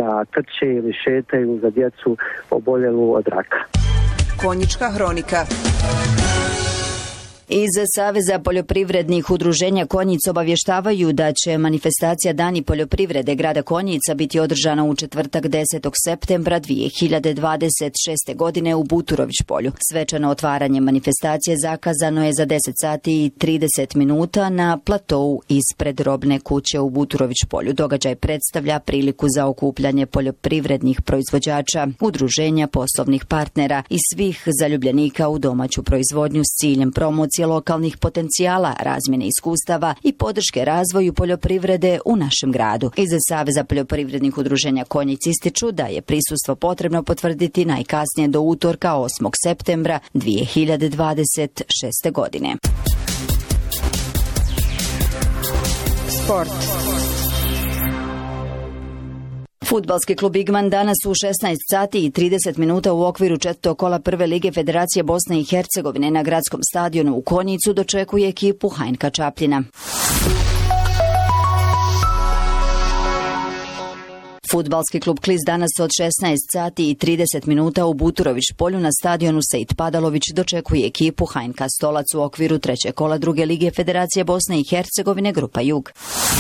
da trče ili šetaju za djecu oboljelu od raka. Konjička hronika. Iz Saveza poljoprivrednih udruženja Konjic obavještavaju da će manifestacija Dani poljoprivrede grada Konjica biti održana u četvrtak 10. septembra 2026. godine u Buturović polju. Svečano otvaranje manifestacije zakazano je za 10 sati i 30 minuta na platou ispred robne kuće u Buturović polju. Događaj predstavlja priliku za okupljanje poljoprivrednih proizvođača, udruženja, poslovnih partnera i svih zaljubljenika u domaću proizvodnju s ciljem promocije lokalnih potencijala, razmjene iskustava i podrške razvoju poljoprivrede u našem gradu. Iz Saveza poljoprivrednih udruženja Konjic ističu da je prisustvo potrebno potvrditi najkasnije do utorka 8. septembra 2026. godine. Sport. Fudbalski klub Igman danas u 16 sati i 30 minuta u okviru četvrtog kola Prve lige Federacije Bosne i Hercegovine na gradskom stadionu u Konjicu dočekuje ekipu HNK Čapljina. Fudbalski klub Klis danas od 16 sati i 30 minuta u Buturović polju na stadionu Sejt Padalović dočekuje ekipu HNK Stolac u okviru trećeg kola Druge lige Federacije Bosne i Hercegovine grupa Jug.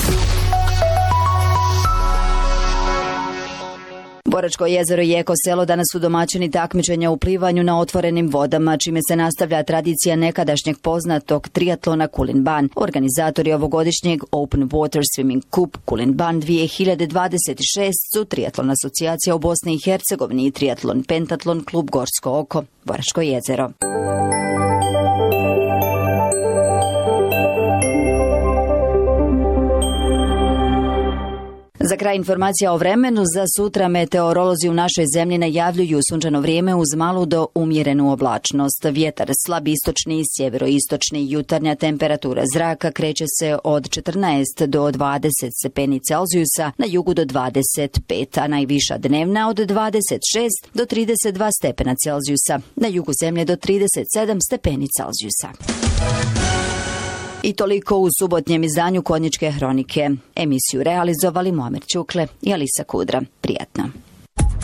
Boračko jezero i Eko selo danas su domaćini takmičenja u plivanju na otvorenim vodama, čime se nastavlja tradicija nekadašnjeg poznatog triatlona Kulin Ban. Organizatori ovogodišnjeg Open Water Swimming Cup Kulin Ban 2026 su Triatlon asocijacija u Bosni i Hercegovini i Triatlon Pentatlon klub Gorsko oko, Boračko jezero. Za kraj informacija o vremenu. Za sutra meteorolozi u našoj zemlji najavljuju sunčano vrijeme uz malu do umjerenu oblačnost. Vjetar slab istočni i sjeveroistočni. Jutarnja temperatura zraka kreće se od 14 do 20 stepeni Celzijusa, na jugu do 25, a najviša dnevna od 26 do 32 stepena Celzijusa, na jugu zemlje do 37 stepeni Celzijusa. I toliko u subotnjem izdanju Konjičke hronike. Emisiju realizovali Muamer Ćukle i Alisa Kudra. Prijatno.